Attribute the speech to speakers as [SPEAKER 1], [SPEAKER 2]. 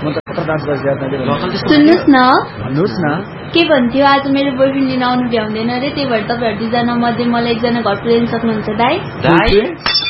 [SPEAKER 1] त कता डान्स गरिरहेको
[SPEAKER 2] सुन्नुहोस् न
[SPEAKER 1] भन्नुहोस् न
[SPEAKER 2] के भन्थ्यो आज मेरो बोयफ्रेन्ड लिन आउनु भ्याउँदैन रे त्यही भएर तपाईँहरू 2 जना मध्ये मलाई 1 जना घर पुर्याउन सक्नुहुन्छ दाइ